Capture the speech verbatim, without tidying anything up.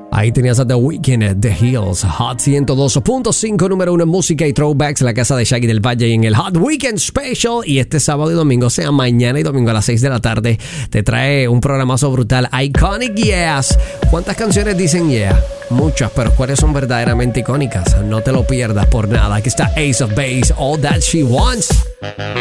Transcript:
Ahí tenías a The Weeknd, The Hills, Hot ciento dos punto cinco, número uno en música y throwbacks, la casa de Shaggy del Valle en el Hot Weekend Special. Y este sábado y domingo, o sea, mañana y domingo a las seis de la tarde, te trae un programazo brutal, Iconic Yeahs. ¿Cuántas canciones dicen yeah? Muchas, pero ¿cuáles son verdaderamente icónicas? No te lo pierdas por nada. Aquí está Ace of Base, All That She Wants.